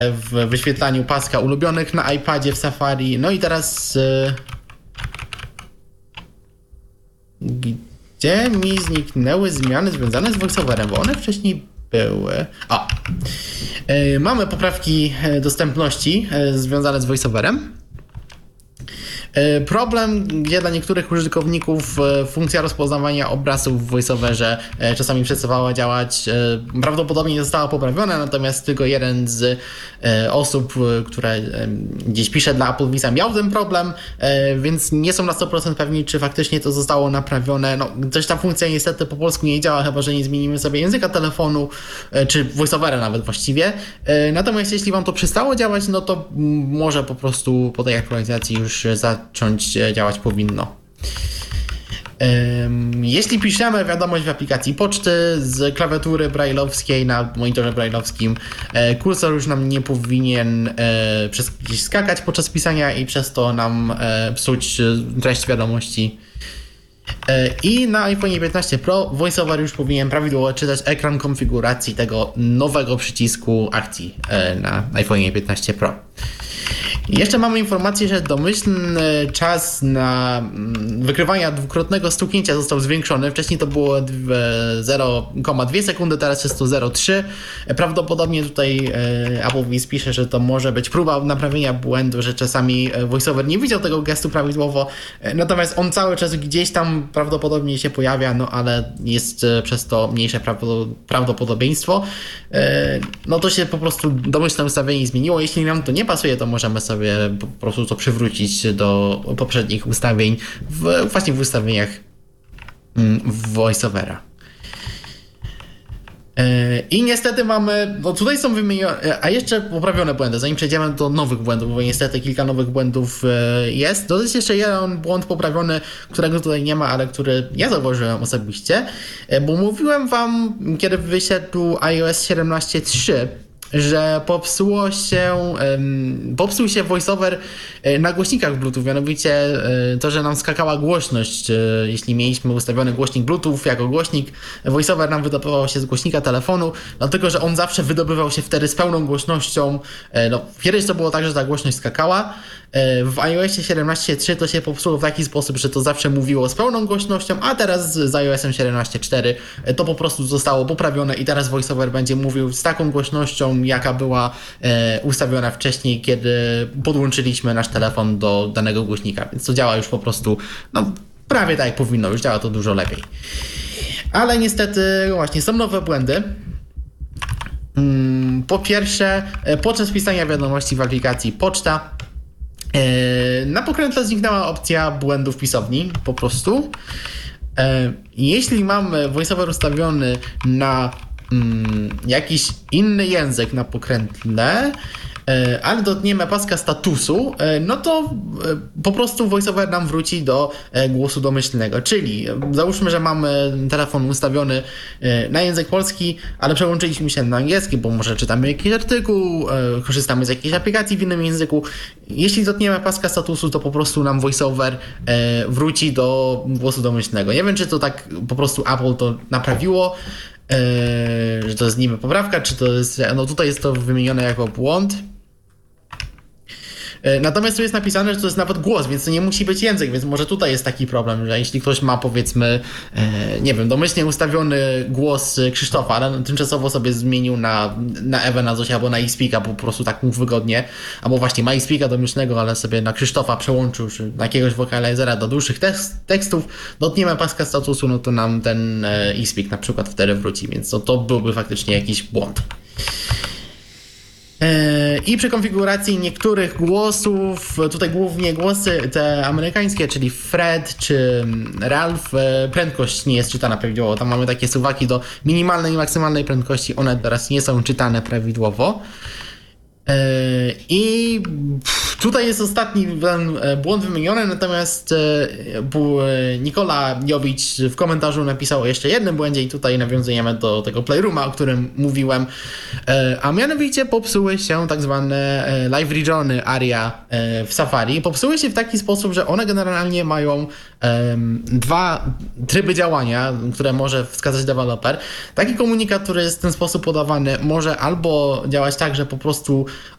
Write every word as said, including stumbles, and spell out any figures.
w wyświetlaniu paska ulubionych na iPadzie w Safari. No i teraz gdzie mi zniknęły zmiany związane z VoiceOverem, bo one wcześniej były. O! Mamy poprawki dostępności związane z VoiceOverem. Problem, gdzie dla niektórych użytkowników funkcja rozpoznawania obrazów w VoiceOverze czasami przestawała działać, prawdopodobnie nie została poprawiona, natomiast tylko jeden z osób, które gdzieś pisze dla Apple Visa, miał ten problem, więc nie są na sto procent pewni, czy faktycznie to zostało naprawione. No, też ta funkcja niestety po polsku nie działa, chyba że nie zmienimy sobie języka telefonu, czy VoiceOvera nawet właściwie. Natomiast jeśli wam to przestało działać, no to może po prostu po tej aktualizacji już za zacząć działać powinno. Jeśli piszemy wiadomość w aplikacji poczty z klawiatury braille'owskiej na monitorze braille'owskim, kursor już nam nie powinien przez gdzieś skakać podczas pisania i przez to nam psuć treść wiadomości. I na iPhone piętnaście Pro VoiceOver już powinien prawidłowo czytać ekran konfiguracji tego nowego przycisku akcji na iPhone piętnaście Pro. Jeszcze mamy informację, że domyślny czas na wykrywania dwukrotnego stuknięcia został zwiększony. Wcześniej to było zero przecinek dwie sekundy, teraz jest to zero przecinek trzy. Prawdopodobnie tutaj Apple Viz pisze, że to może być próba naprawienia błędu, że czasami VoiceOver nie widział tego gestu prawidłowo, natomiast on cały czas gdzieś tam prawdopodobnie się pojawia, no ale jest przez to mniejsze prawdopodobieństwo. No to się po prostu domyślne ustawienie zmieniło. Jeśli nam to nie pasuje, to możemy sobie po prostu to przywrócić do poprzednich ustawień w, właśnie w ustawieniach VoiceOvera. I niestety mamy, no tutaj są wymienione, a jeszcze poprawione błędy, zanim przejdziemy do nowych błędów, bo niestety kilka nowych błędów jest. To jest jeszcze jeden błąd poprawiony, którego tutaj nie ma, ale który ja zauważyłem osobiście, bo mówiłem wam, kiedy wyszedł iOS siedemnaście trzy, że popsuło się, um, popsuł się VoiceOver na głośnikach Bluetooth, mianowicie to, że nam skakała głośność, jeśli mieliśmy ustawiony głośnik Bluetooth jako głośnik, VoiceOver nam wydobywał się z głośnika telefonu, dlatego, że on zawsze wydobywał się wtedy z pełną głośnością. No, kiedyś to było tak, że ta głośność skakała. W iOSie siedemnaście trzy to się popsuło w taki sposób, że to zawsze mówiło z pełną głośnością, a teraz z iOSem siedemnaście cztery to po prostu zostało poprawione i teraz VoiceOver będzie mówił z taką głośnością, jaka była ustawiona wcześniej, kiedy podłączyliśmy nasz telefon do danego głośnika, więc to działa już po prostu, no prawie tak jak powinno, już działa to dużo lepiej. Ale niestety właśnie są nowe błędy. Po pierwsze, podczas pisania wiadomości w aplikacji Poczta na pokrętle zniknęła opcja błędów pisowni, po prostu. Jeśli mamy VoiceOver ustawiony na jakiś inny język na pokrętle, ale dotkniemy paska statusu, no to po prostu VoiceOver nam wróci do głosu domyślnego. Czyli załóżmy, że mamy telefon ustawiony na język polski, ale przełączyliśmy się na angielski, bo może czytamy jakiś artykuł, korzystamy z jakiejś aplikacji w innym języku. Jeśli dotkniemy paska statusu, to po prostu nam VoiceOver wróci do głosu domyślnego. Nie wiem, czy to tak po prostu Apple to naprawiło, że to jest niby poprawka, czy to jest, no tutaj jest to wymienione jako błąd. Natomiast tu jest napisane, że to jest nawet głos, więc to nie musi być język, więc może tutaj jest taki problem, że jeśli ktoś ma, powiedzmy, nie wiem, domyślnie ustawiony głos Krzysztofa, ale tymczasowo sobie zmienił na, na Ewę, na Zosia albo na Xpeaka, po prostu tak mu wygodnie, albo właśnie ma Xpeaka domyślnego, ale sobie na Krzysztofa przełączył, czy na jakiegoś wokalizera do dłuższych tekst, tekstów, dotkniemy paska statusu, no to nam ten Xpeak na przykład wtedy wróci, więc to, to byłby faktycznie jakiś błąd. I przy konfiguracji niektórych głosów, tutaj głównie głosy te amerykańskie, czyli Fred czy Ralph, prędkość nie jest czytana prawidłowo. Tam mamy takie suwaki do minimalnej i maksymalnej prędkości, one teraz nie są czytane prawidłowo. I Tutaj jest ostatni ten błąd wymieniony, natomiast Nikola Jowicz w komentarzu napisał o jeszcze jednym błędzie i tutaj nawiązujemy do tego Playrooma, o którym mówiłem, a mianowicie popsuły się tak zwane live regiony aria w Safari. Popsuły się w taki sposób, że one generalnie mają dwa tryby działania, które może wskazać deweloper. Taki komunikat, który jest w ten sposób podawany, może albo działać tak, że po prostu